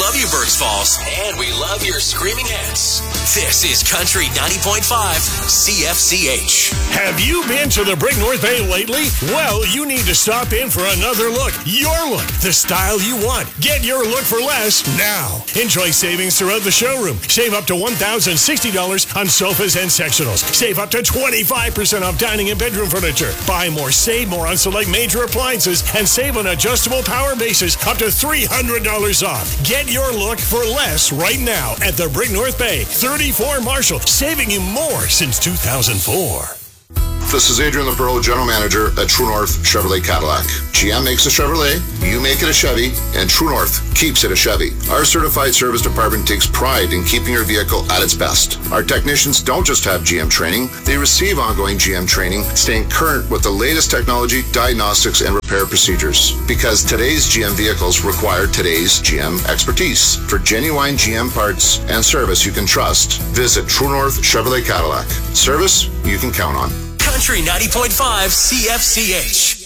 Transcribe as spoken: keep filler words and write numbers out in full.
love you, Birch Falls, and we love your screaming hits. This is Country ninety point five C F C H. Have you been to the Brick North Bay lately? Well, you need to stop in for another look. Your look, the style you want. Get your look for less now. Enjoy savings throughout the showroom. Save up to one thousand sixty dollars on sofas and sectionals. Save up to twenty-five percent off dining and bedroom furniture. Buy more, save more on select major appliances, and save on adjustable power bases up to three hundred dollars off. Get your look for less right now at the Brick North Bay, thirty-four Marshall, saving you more since two thousand four. This is Adrian LaPerle, General Manager at True North Chevrolet Cadillac. G M makes a Chevrolet, you make it a Chevy, and True North keeps it a Chevy. Our certified service department takes pride in keeping your vehicle at its best. Our technicians don't just have G M training, they receive ongoing G M training, staying current with the latest technology, diagnostics, and repair procedures. Because today's G M vehicles require today's G M expertise. For genuine G M parts and service you can trust, visit True North Chevrolet Cadillac. Service you can count on. Country ninety point five C F C H.